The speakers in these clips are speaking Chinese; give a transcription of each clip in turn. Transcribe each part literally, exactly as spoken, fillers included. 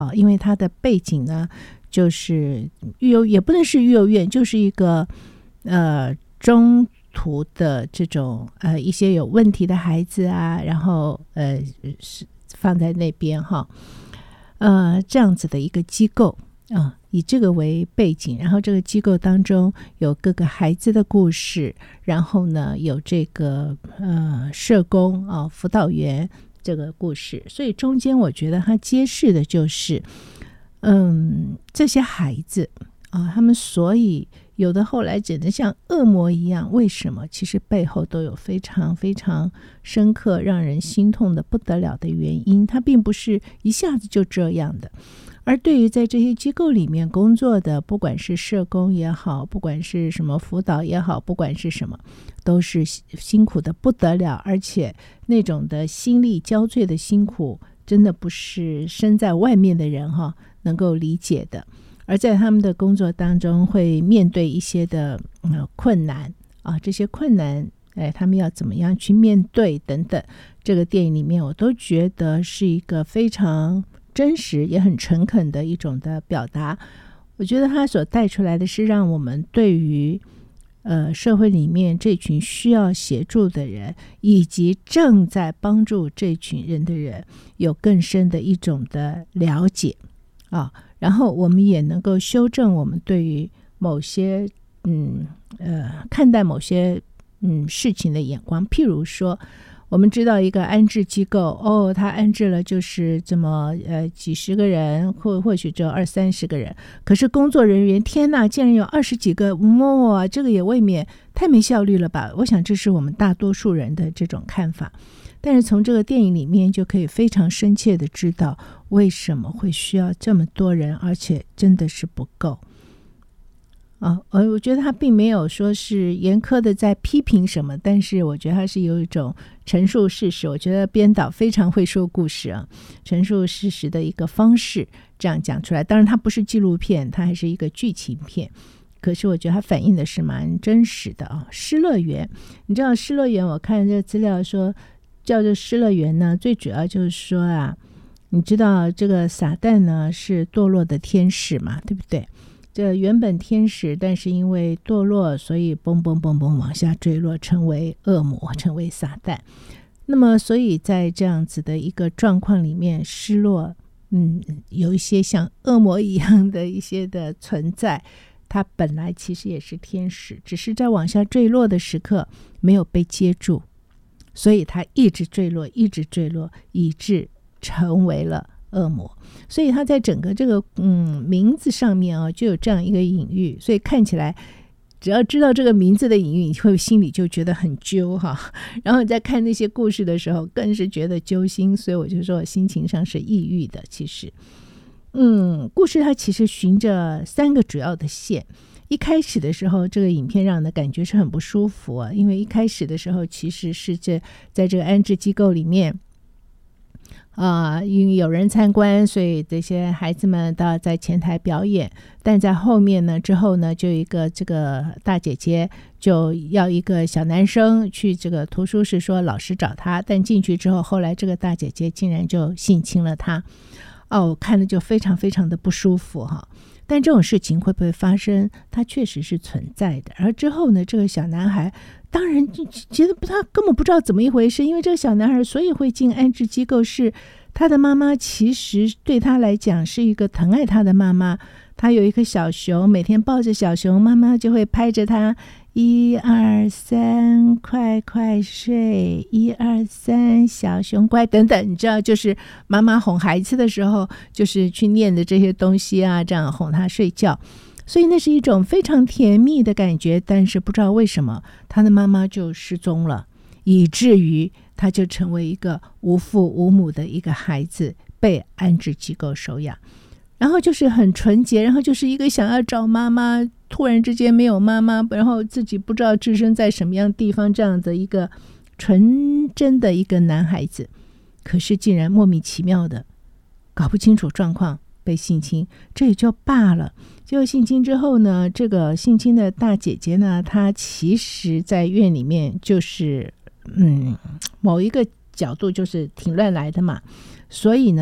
啊，因为它的背景呢，就是育幼也不能是育幼院，就是一个呃中途的这种呃一些有问题的孩子啊，然后呃是放在那边哈，呃这样子的一个机构啊、呃，以这个为背景，然后这个机构当中有各个孩子的故事，然后呢有这个呃社工啊、呃、辅导员这个故事，所以中间我觉得它揭示的就是嗯这些孩子啊、呃，他们所以有的后来简直像恶魔一样，为什么？其实背后都有非常非常深刻让人心痛的不得了的原因，它并不是一下子就这样的。而对于在这些机构里面工作的，不管是社工也好，不管是什么辅导也好，不管是什么，都是辛苦的不得了，而且那种的心力交瘁的辛苦真的不是身在外面的人哈能够理解的。而在他们的工作当中会面对一些的、呃、困难啊，这些困难哎，他们要怎么样去面对等等，这个电影里面我都觉得是一个非常真实也很诚恳的一种的表达。我觉得他所带出来的是让我们对于呃社会里面这群需要协助的人以及正在帮助这群人的人有更深的一种的了解啊，然后我们也能够修正我们对于某些嗯呃看待某些嗯事情的眼光。譬如说我们知道一个安置机构哦，他安置了就是这么呃几十个人，或或许只有二三十个人，可是工作人员天哪，竟然有二十几个，哇，这个也未免太没效率了吧？我想这是我们大多数人的这种看法。但是从这个电影里面就可以非常深切的知道为什么会需要这么多人，而且真的是不够啊。我觉得他并没有说是严苛的在批评什么，但是我觉得他是有一种陈述事实。我觉得编导非常会说故事啊，陈述事实的一个方式这样讲出来。当然它不是纪录片，它还是一个剧情片，可是我觉得它反映的是蛮真实的啊。失乐园，你知道失乐园，我看这个资料说叫做失乐园呢，最主要就是说啊，你知道这个撒旦呢是堕落的天使嘛，对不对？这原本天使，但是因为堕落，所以嘣嘣嘣嘣往下坠落，成为恶魔，成为撒旦。那么所以在这样子的一个状况里面，失落嗯，有一些像恶魔一样的一些的存在，它本来其实也是天使，只是在往下坠落的时刻没有被接住，所以它一直坠落一直坠落，以致成为了恶魔。所以他在整个这个嗯名字上面啊，就有这样一个隐喻，所以看起来只要知道这个名字的隐喻，你会心里就觉得很揪哈。然后你在看那些故事的时候更是觉得揪心，所以我就说我心情上是抑郁的。其实嗯，故事它其实循着三个主要的线。一开始的时候，这个影片让人的感觉是很不舒服啊，因为一开始的时候其实是这在这个安置机构里面啊、呃，因为有人参观，所以这些孩子们都要在前台表演。但在后面呢，之后呢，就有一个这个大姐姐就要一个小男生去这个图书室，说老师找他。但进去之后，后来这个大姐姐竟然就性侵了他。哦，我看了就非常非常的不舒服哈。但这种事情会不会发生？它确实是存在的。而之后呢，这个小男孩当然就觉得他根本不知道怎么一回事，因为这个小男孩所以会进安置机构，是他的妈妈其实对他来讲是一个疼爱他的妈妈。他有一个小熊，每天抱着小熊，妈妈就会拍着他，一二三，快快睡，一二三，小熊乖等等，你知道，就是妈妈哄孩子的时候，就是去念的这些东西啊，这样哄他睡觉。所以那是一种非常甜蜜的感觉，但是不知道为什么他的妈妈就失踪了，以至于他就成为一个无父无母的一个孩子，被安置机构收养。然后就是很纯洁，然后就是一个想要找妈妈，突然之间没有妈妈，然后自己不知道置身在什么样的地方，这样的一个纯真的一个男孩子，可是竟然莫名其妙的搞不清楚状况被性侵，这也就罢了。结果性侵之后呢，这个性侵的大姐姐呢，她其实在院里面就是嗯某一个角度就是挺乱来的嘛，所以呢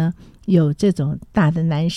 有这种大的难